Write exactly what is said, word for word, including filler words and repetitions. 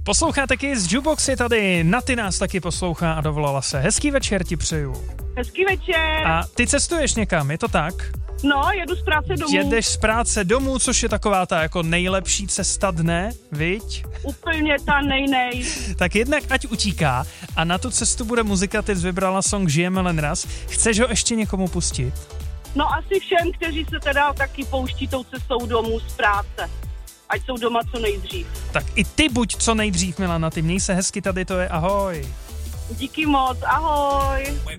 Posloucháte Kiss, Jukebox je tady, Naty nás taky poslouchá a dovolala se. Hezký večer ti přeju. Hezký večer. A ty cestuješ někam, je to tak? No, jedu z práce domů. Jedeš z práce domů, což je taková ta jako nejlepší cesta dne, viď? Úplně ta nej-nej. Tak jednak ať utíká a na tu cestu bude muzika, ty jsi vybrala song Žijeme len raz. Chceš ho ještě někomu pustit? No asi všem, kteří se teda taky pouští tou cestou domů z práce. Ať jsou doma co nejdřív. Tak i ty buď co nejdřív, Milana, ty měj se hezky, tady to je, ahoj. Díky moc, ahoj.